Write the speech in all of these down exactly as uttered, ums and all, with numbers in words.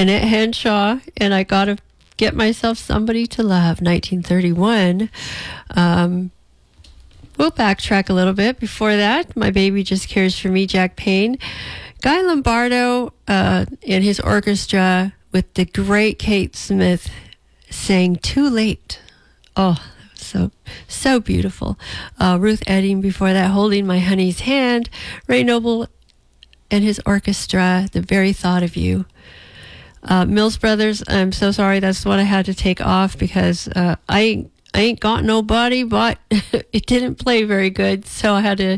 Annette Henshaw, and I Gotta Get Myself Somebody to Love, nineteen thirty-one. Um, we'll backtrack a little bit. Before that, My Baby Just Cares for Me, Jack Payne. Guy Lombardo uh, and his orchestra with the great Kate Smith sang Too Late. Oh, so, so beautiful. Uh, Ruth Edding before that, Holding My Honey's Hand. Ray Noble and his orchestra, The Very Thought of You. Uh, Mills Brothers, I'm so sorry, that's what I had to take off because uh, I, I ain't got nobody, but it didn't play very good, so I had to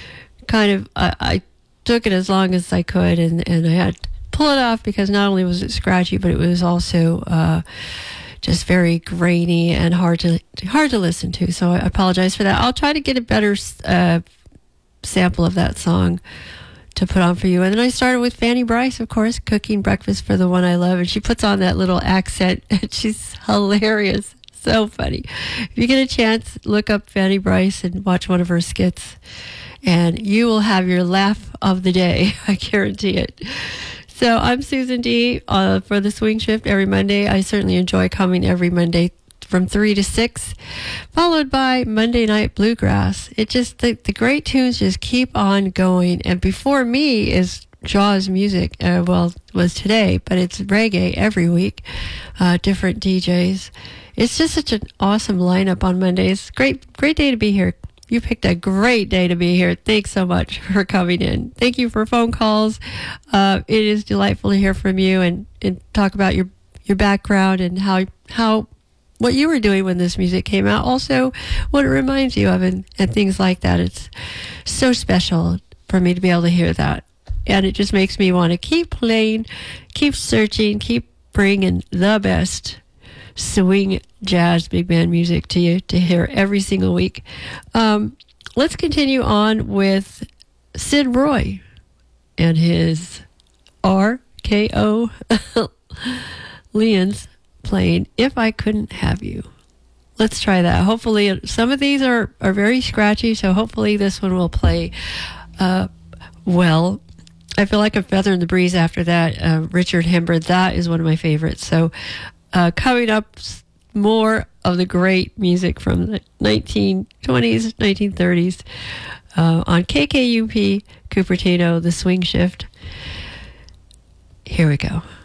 kind of, I, I took it as long as I could, and, and I had to pull it off because not only was it scratchy, but it was also uh, just very grainy and hard to hard to listen to, so I apologize for that. I'll try to get a better uh, sample of that song to put on for you. And then I started with Fanny Bryce, of course, Cooking Breakfast for the One I Love, and she puts on that little accent, and she's hilarious, so funny. If you get a chance, look up Fanny Bryce and watch one of her skits, and you will have your laugh of the day, I guarantee it. So I'm Susan D. Uh, for the Swing Shift every Monday. I certainly enjoy coming every Monday from three to six, followed by Monday Night Bluegrass. It just, the, the great tunes just keep on going. And before me is Jaws music. Uh, well, it was today, but it's reggae every week. Uh, different D Js. It's just such an awesome lineup on Mondays. Great, great day to be here. You picked a great day to be here. Thanks so much for coming in. Thank you for phone calls. Uh, it is delightful to hear from you and, and talk about your, your background and how, how, what you were doing when this music came out, also what it reminds you of, and, and things like that. It's so special for me to be able to hear that. And it just makes me want to keep playing, keep searching, keep bringing the best swing, jazz, big band music to you to hear every single week. Um, let's continue on with Sid Roy and his R K O Leons playing If I Couldn't Have You. Let's try that. Hopefully, some of these are, are very scratchy, so hopefully this one will play uh, well. I feel like a feather in the breeze after that. Uh, Richard Hembard, that is one of my favorites. So uh, coming up, more of the great music from the nineteen twenties, nineteen thirties uh, on K K U P, Cupertino, The Swing Shift. Here we go.